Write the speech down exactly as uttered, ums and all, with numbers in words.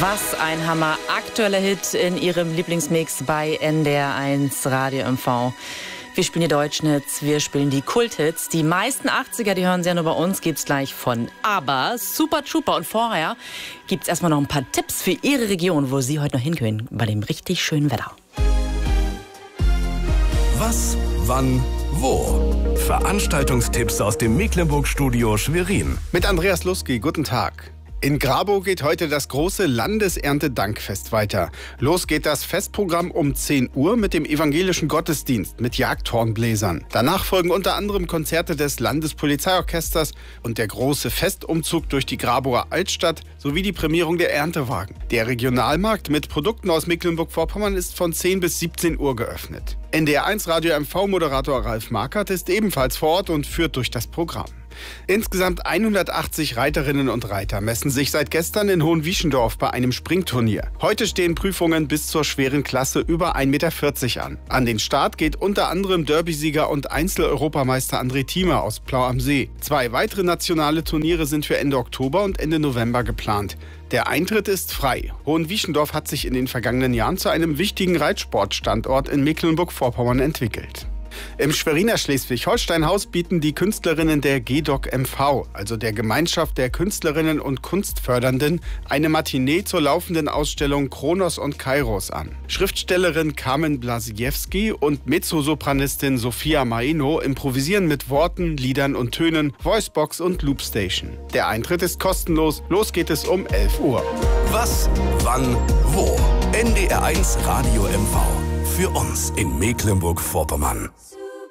Was ein Hammer. Aktueller Hit in Ihrem Lieblingsmix bei N D R eins Radio M V. Wir spielen die deutschen Hits, wir spielen die Kulthits. Die meisten achtziger, die hören Sie ja nur bei uns, gibt's gleich von Aber, Super Trooper. Und vorher gibt's erstmal noch ein paar Tipps für Ihre Region, wo Sie heute noch hingehen, bei dem richtig schönen Wetter. Was, wann, wo? Veranstaltungstipps aus dem Mecklenburg-Studio Schwerin. Mit Andreas Lusky, guten Tag. In Grabow geht heute das große Landeserntedankfest weiter. Los geht das Festprogramm um zehn Uhr mit dem evangelischen Gottesdienst mit Jagdhornbläsern. Danach folgen unter anderem Konzerte des Landespolizeiorchesters und der große Festumzug durch die Grabower Altstadt sowie die Prämierung der Erntewagen. Der Regionalmarkt mit Produkten aus Mecklenburg-Vorpommern ist von zehn bis siebzehn Uhr geöffnet. N D R eins Radio M V-Moderator Ralf Markert ist ebenfalls vor Ort und führt durch das Programm. Insgesamt hundertachtzig Reiterinnen und Reiter messen sich seit gestern in Hohenwieschendorf bei einem Springturnier. Heute stehen Prüfungen bis zur schweren Klasse über ein Meter vierzig an. An den Start geht unter anderem Derbysieger und Einzel-Europameister André Thieme aus Plau am See. Zwei weitere nationale Turniere sind für Ende Oktober und Ende November geplant. Der Eintritt ist frei. Hohenwieschendorf hat sich in den vergangenen Jahren zu einem wichtigen Reitsportstandort in Mecklenburg-Vorpommern entwickelt. Im Schweriner Schleswig-Holstein-Haus bieten die Künstlerinnen der G D O C M V, also der Gemeinschaft der Künstlerinnen und Kunstfördernden, eine Matinee zur laufenden Ausstellung Kronos und Kairos an. Schriftstellerin Carmen Blasiewski und Mezzosopranistin Sophia Maeno improvisieren mit Worten, Liedern und Tönen, Voicebox und Loopstation. Der Eintritt ist kostenlos. Los geht es um elf Uhr. Was, wann, wo? N D R eins Radio M V. Für uns in Mecklenburg-Vorpommern.